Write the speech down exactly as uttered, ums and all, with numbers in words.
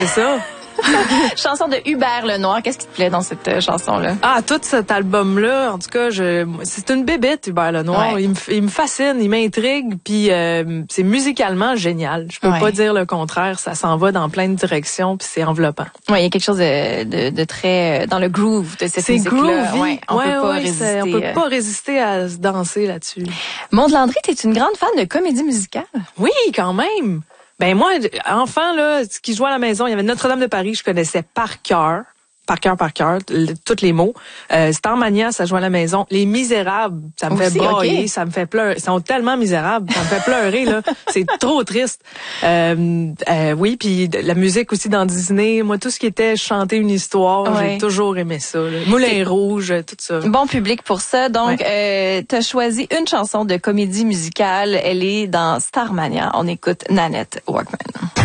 C'est ça. Chanson de Hubert Lenoir. Qu'est-ce qui te plaît dans cette euh, chanson-là? Ah, tout cet album-là, en tout cas, je, c'est une bébête, Hubert Lenoir. Ouais. Il me, il me fascine, il m'intrigue, puis euh, c'est musicalement génial. Je peux Ouais. pas dire le contraire. Ça s'en va dans plein de directions, puis c'est enveloppant. Oui, il y a quelque chose de, de, de très dans le groove de cette C'est musique-là. groovy. Ouais, on ouais, peut pas ouais, résister. c'est- on peut pas résister à se danser là-dessus. Maud Landry, t'es une grande fan de comédie musicale? Oui, quand même. Ben moi, enfant, là, ce qui jouait à la maison, il y avait Notre-Dame de Paris, je connaissais par cœur. Par cœur, par cœur, le- tous les mots. Euh, Starmania, ça jouait à la maison. Les Misérables, ça me Aussi, fait brailler, ok. ça me fait pleurer. Ils sont tellement misérables, ça me fait pleurer, là. C'est trop triste. Euh, euh, oui, puis la musique aussi dans Disney. Moi, tout ce qui était chanter une histoire, Ouais. j'ai toujours aimé ça. Là. Moulin Rouge, tout ça. Bon public pour ça. Donc, euh, t'as choisi une chanson de comédie musicale. Elle est dans Starmania. On écoute Nanette Walkman.